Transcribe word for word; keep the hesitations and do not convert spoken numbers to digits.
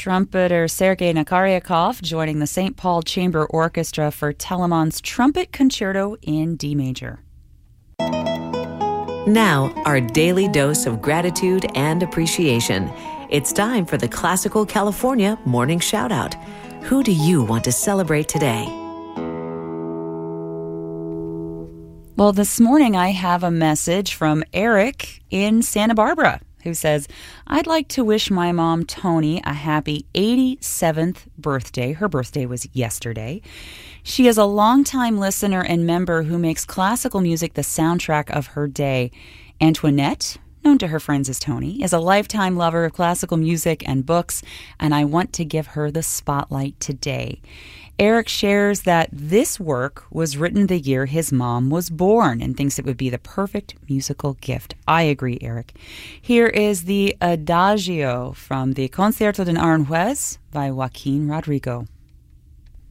Trumpeter Sergei Nakaryakov joining the Saint Paul Chamber Orchestra for Telemann's Trumpet Concerto in D major. Now, our daily dose of gratitude and appreciation. It's time for the Classical California Morning Shoutout. Who do you want to celebrate today? Well, this morning I have a message from Eric in Santa Barbara, who says, I'd like to wish my mom, Tony, a happy eighty-seventh birthday. Her birthday was yesterday. She is a longtime listener and member who makes classical music the soundtrack of her day. Antoinette, known to her friends as Tony, is a lifetime lover of classical music and books, and I want to give her the spotlight today. Eric shares that this work was written the year his mom was born and thinks it would be the perfect musical gift. I agree, Eric. Here is the Adagio from the Concierto de Aranjuez by Joaquin Rodrigo.